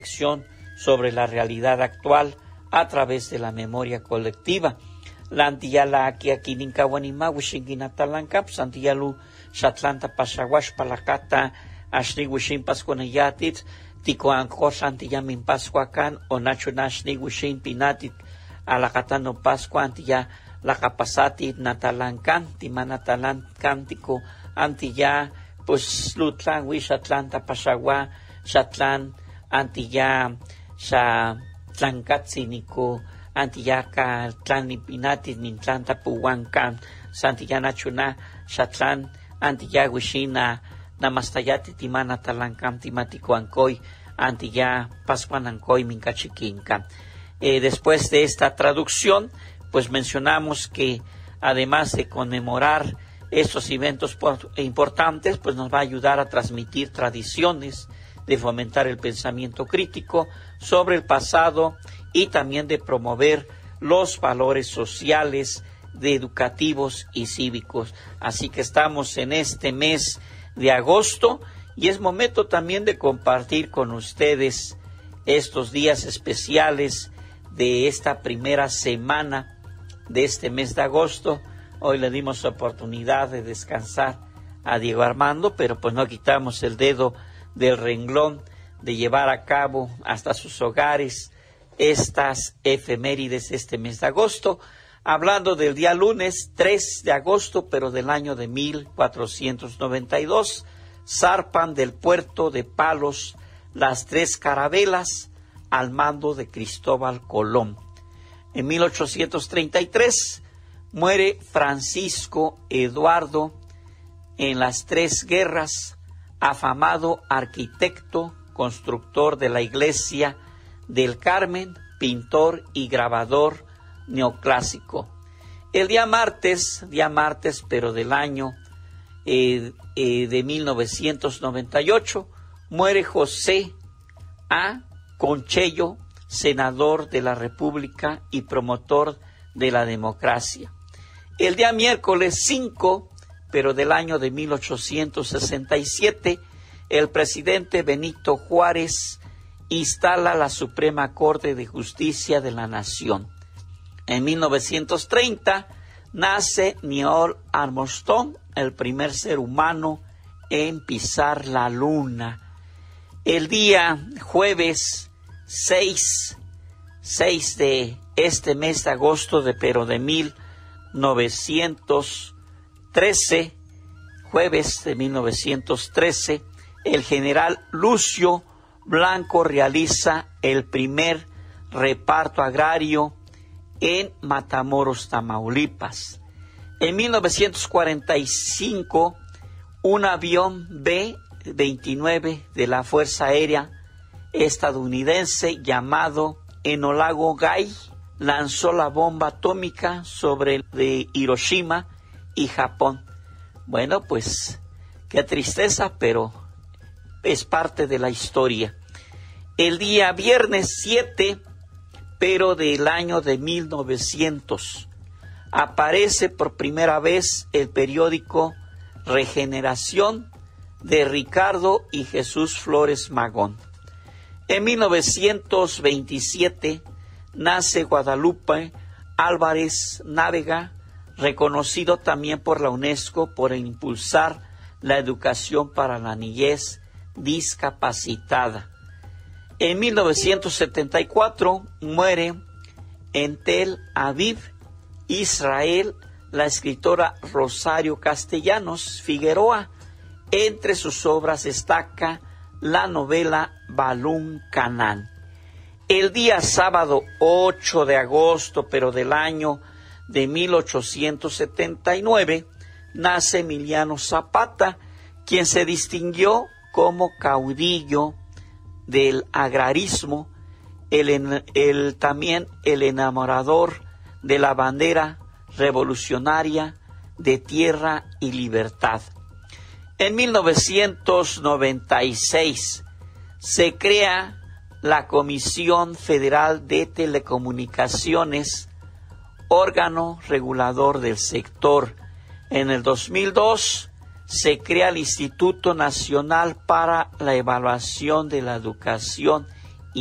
sobre la realidad actual a través de la memoria colectiva. La antiyala aquí ninkawanima wishinginatalanka, antiyalu shatlanta pashawash palakata ashni wishin pascuanayatit, tico ancos antiyamin pascuacan o nacho nashni wishin pinatit alakatano pascua antiya la capasati natalancan, timanatalancan tico antiya pues lutlan wish atlanta pashawa shatlan antiya sha tlancatzinico antiyaka tlanipinati nintlanta puwankan santiyana chuna shatlan antiya wishina namastayati timana talankam timatikuankoy antiya pascuanankoy minkachikinka. Después de esta traducción, pues mencionamos que además de conmemorar estos eventos importantes, pues nos va a ayudar a transmitir tradiciones, de fomentar el pensamiento crítico sobre el pasado y también de promover los valores sociales, educativos y cívicos. Así que estamos en este mes de agosto y es momento también de compartir con ustedes estos días especiales de esta primera semana de este mes de agosto. Hoy le dimos oportunidad de descansar a Diego Armando, pero pues no quitamos el dedo del renglón de llevar a cabo hasta sus hogares estas efemérides este mes de agosto, hablando del día lunes 3 de agosto, pero del año de 1492, zarpan del puerto de Palos las 3 carabelas al mando de Cristóbal Colón. En 1833 muere Francisco Eduardo en las 3 guerras, afamado arquitecto, constructor de la iglesia del Carmen, pintor y grabador neoclásico. El día martes, pero del año de 1998, muere José A. Conchello, senador de la República y promotor de la democracia. El día miércoles 5, pero del año de 1867, el presidente Benito Juárez instala la Suprema Corte de Justicia de la Nación. En 1930 nace Neil Armstrong, el primer ser humano en pisar la luna. El día jueves 6 de este mes de agosto pero de 1913, jueves de 1913, el general Lucio Blanco realiza el primer reparto agrario en Matamoros, Tamaulipas. En 1945, un avión B-29 de la Fuerza Aérea estadounidense llamado Enola Gay lanzó la bomba atómica sobre de Hiroshima y Japón. Bueno, pues qué tristeza, pero es parte de la historia. El día viernes 7, pero del año de 1900, aparece por primera vez el periódico Regeneración de Ricardo y Jesús Flores Magón. En 1927 nace Guadalupe Álvarez Návega, reconocido también por la UNESCO por impulsar la educación para la niñez discapacitada. En 1974 muere en Tel Aviv, Israel, la escritora Rosario Castellanos Figueroa. Entre sus obras destaca la novela Balún Canán. El día sábado 8 de agosto, pero del año de 1879, nace Emiliano Zapata, quien se distinguió como caudillo del agrarismo, también el enamorador de la bandera revolucionaria de tierra y libertad. En 1996 se crea la Comisión Federal de Telecomunicaciones, órgano regulador del sector. En el 2002 se crea el Instituto Nacional para la Evaluación de la Educación